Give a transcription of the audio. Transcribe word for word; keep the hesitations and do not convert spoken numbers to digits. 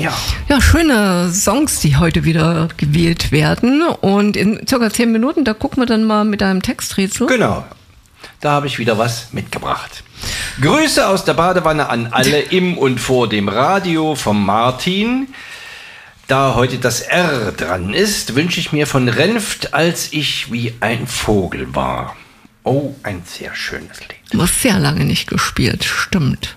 Ja. Ja, schöne Songs, die heute wieder gewählt werden. Und in circa zehn Minuten, da gucken wir dann mal mit einem Texträtsel. Genau. Da habe ich wieder was mitgebracht. Grüße aus der Badewanne an alle im und vor dem Radio vom Martin. Da heute das R dran ist, wünsche ich mir von Renft, als ich wie ein Vogel war. Oh, ein sehr schönes Lied. Du hast sehr lange nicht gespielt, stimmt.